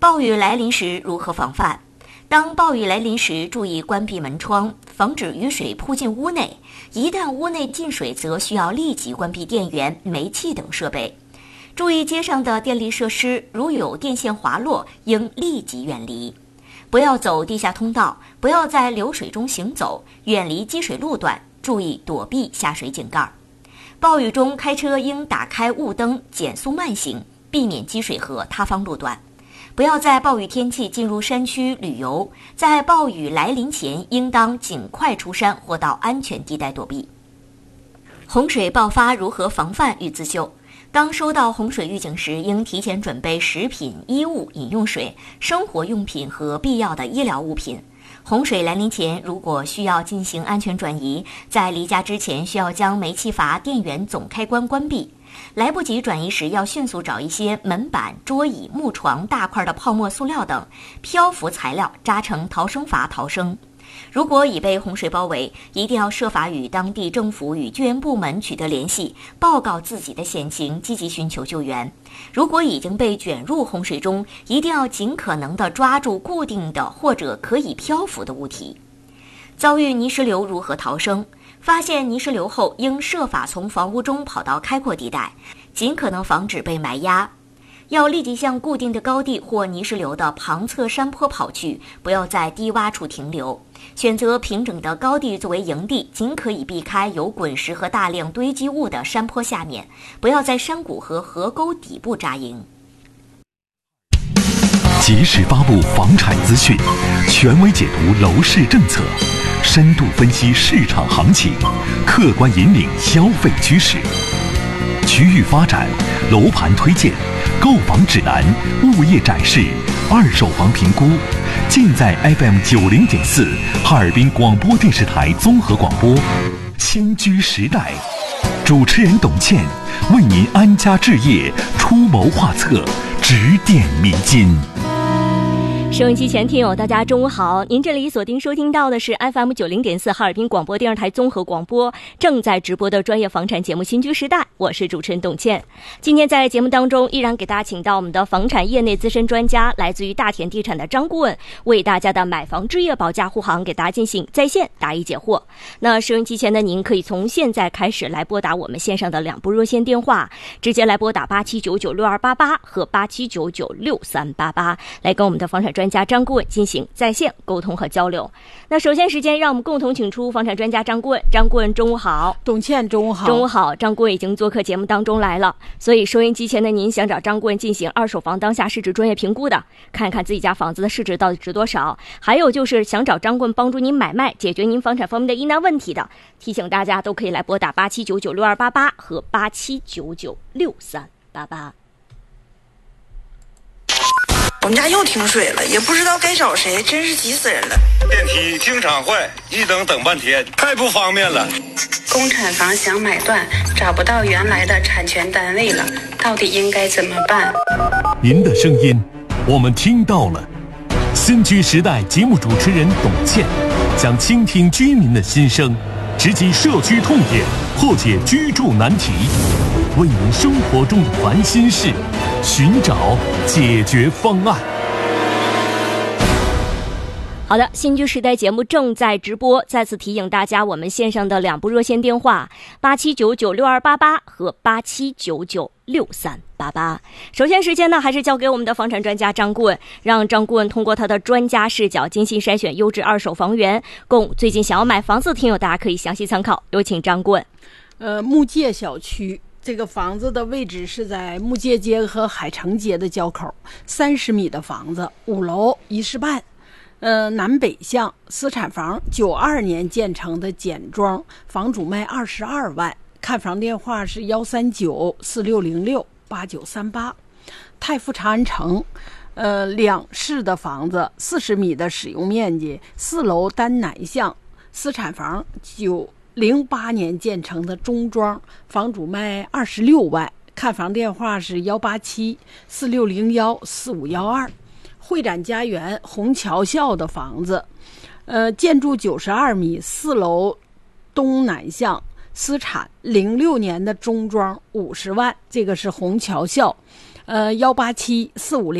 暴雨来临时如何防范？当暴雨来临时，注意关闭门窗，防止雨水扑进屋内。一旦屋内进水，则需要立即关闭电源、煤气等设备。注意街上的电力设施，如有电线滑落，应立即远离。不要走地下通道，不要在流水中行走，远离积水路段，注意躲避下水井盖。暴雨中开车应打开雾灯，减速慢行，避免积水和塌方路段。不要在暴雨天气进入山区旅游，在暴雨来临前应当尽快出山或到安全地带躲避。洪水爆发如何防范与自救？当收到洪水预警时，应提前准备食品、衣物、饮用水、生活用品和必要的医疗物品。洪水来临前，如果需要进行安全转移，在离家之前需要将煤气阀电源总开关关闭。来不及转移时，要迅速找一些门板、桌椅、木床、大块的泡沫塑料等漂浮材料扎成逃生筏逃生。如果已被洪水包围，一定要设法与当地政府与救援部门取得联系，报告自己的险情，积极寻求救援。如果已经被卷入洪水中，一定要尽可能地抓住固定的或者可以漂浮的物体。遭遇泥石流如何逃生？发现泥石流后，应设法从房屋中跑到开阔地带，尽可能防止被埋压。要立即向固定的高地或泥石流的旁侧山坡跑去，不要在低洼处停留。选择平整的高地作为营地，尽可以避开有滚石和大量堆积物的山坡下面，不要在山谷和河沟底部扎营。 及时发布房产资讯，权威解读楼市政策，深度分析市场行情，客观引领消费趋势。区域发展、楼盘推荐、购房指南、物业展示、二手房评估，尽在 FM90.4 哈尔滨广播电视台综合广播。新居时代，主持人董倩为您安家置业出谋划策，指点迷津。 收音机前听友大家中午好，您这里锁定收听到的是 FM90.4 哈尔滨广播电视台综合广播正在直播的专业房产节目新居时代，我是主持人董倩。今天在节目当中依然给大家请到我们的房产业内资深专家，来自于大田地产的张顾问，为大家的买房置业保驾护航给大家进行在线答疑解惑。那收音机前的您可以从现在开始来拨打我们线上的两部热线电话，直接来拨打87996288和87996388，来跟我们的房产专家张顾问进行在线沟通和交流。那首先时间让我们共同请出房产专家张顾问。张顾问中午好。 董倩中午好。 中午好。张顾问已经做客节目当中来了，所以收音机前的您想找张顾问进行二手房当下市值专业评估的，看看自己家房子的市值到底值多少，还有就是想找张顾问帮助您买卖解决您房产方面的疑难问题的，提醒大家都可以来拨打87996288和87996388。 我们家又停水了，也不知道该找谁，真是急死人了。 电梯经常坏，一等半天，太不方便了。 公产房想买断，找不到原来的产权单位了，到底应该怎么办？ 您的声音我们听到了。新居时代节目主持人董倩将倾听居民的心声，直击社区痛点，破解居住难题，为您生活中的烦心事寻找解决方案。 好的，新居时代节目正在直播，再次提醒大家我们线上的两部热线电话87996288和87996388。首先时间呢还是交给我们的房产专家张顾问，让张顾问通过他的专家视角精心筛选优质二手房源，供最近想要买房子的听友大家可以详细参考。有请张顾问。 木界小区这个房子的位置是在木界街和海城街的交口，30米的房子，5楼1室半，南北向，私产房，92年建成的简装，房主卖22万，看房电话是13946068938。太傅长安城2室的房子，40米的使用面积，4楼单南向，私产房08年建成的中装，房主卖26万，看房电话是18746014512。会展家园虹桥校的房子，建筑92米，4楼东南向，私产06年的中装50万，这个是虹桥校，1874501